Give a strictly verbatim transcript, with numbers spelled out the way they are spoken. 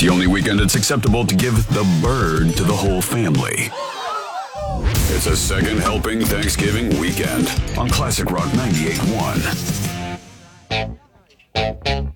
the only weekend it's acceptable to give the bird to the whole family. It's a second helping Thanksgiving weekend on Classic Rock ninety-eight point one.